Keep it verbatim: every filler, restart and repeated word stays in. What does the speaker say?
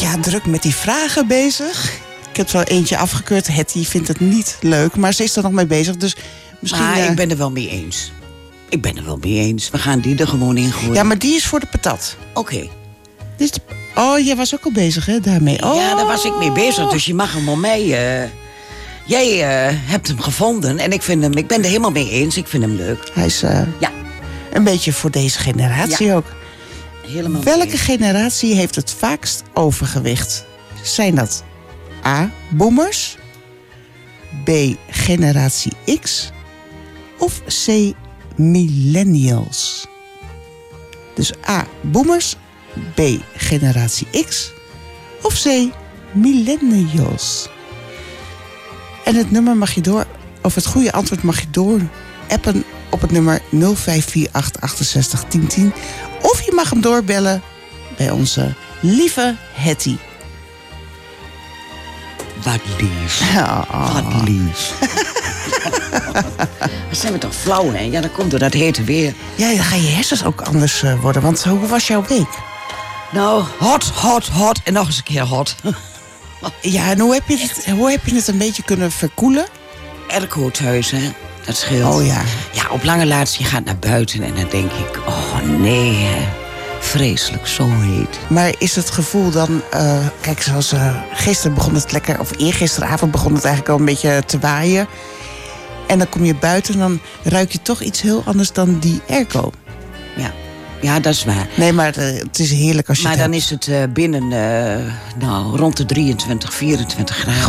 Ja, druk met die vragen bezig. Ik heb er wel eentje afgekeurd. Hetty vindt het niet leuk, maar ze is er nog mee bezig. Dus misschien. Maar uh... ik ben er wel mee eens. Ik ben er wel mee eens. We gaan die er gewoon in gooien. Ja, maar die is voor de patat. Oké. Okay. De... Oh, jij was ook al bezig, hè, daarmee? Oh. Ja, daar was ik mee bezig. Dus je mag hem op mij... Uh... Jij uh, hebt hem gevonden en ik vind hem... Ik ben er helemaal mee eens. Ik vind hem leuk. Hij is uh... ja. een beetje voor deze generatie ja. ook. Helemaal Welke mee. generatie heeft het vaakst overgewicht? Zijn dat A. Boomers, B. Generatie X of C. Millennials? Dus A. Boomers, B. Generatie X of C. Millennials? En het nummer mag je door, of het goede antwoord mag je door appen op het nummer nul vijf vier acht achtenzestig tien tien. Of je mag hem doorbellen bij onze lieve Hetty. Wat lief. Oh. Wat lief. Dan zijn we toch flauw, hè? Ja, dan komt er dat hete weer. Ja, dan gaan je hersens ook anders uh, worden. Want hoe was jouw week? Nou, hot, hot, hot en nog eens een keer hot. Ja, en hoe heb je het, hoe heb je het een beetje kunnen verkoelen? Airco thuis, hè? Dat scheelt. Oh ja. Ja, op lange laatst, je gaat naar buiten en dan denk ik... Oh nee, hè. Vreselijk, zo heet. Maar is het gevoel dan... Uh, kijk, zoals uh, gisteren begon het lekker... Of eergisteravond begon het eigenlijk al een beetje te waaien. En dan kom je buiten en dan ruik je toch iets heel anders dan die airco. Ja. Ja, dat is waar. Nee, maar uh, het is heerlijk als je Maar het dan hebt. is het uh, binnen uh, nou, rond de drieëntwintig, vierentwintig graden.